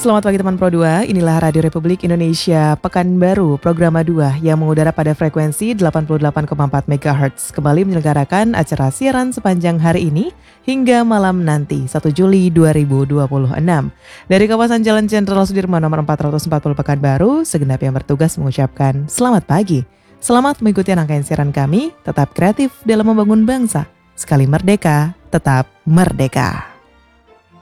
Selamat pagi teman Pro 2, inilah Radio Republik Indonesia Pekanbaru, program A2 yang mengudara pada frekuensi 88,4 MHz kembali menyelenggarakan acara siaran sepanjang hari ini hingga malam nanti 1 Juli 2026. Dari kawasan Jalan Jenderal Sudirman nomor 440 Pekanbaru, segenap yang bertugas mengucapkan selamat pagi. Selamat mengikuti rangkaian siaran kami, tetap kreatif dalam membangun bangsa. Sekali merdeka, tetap merdeka.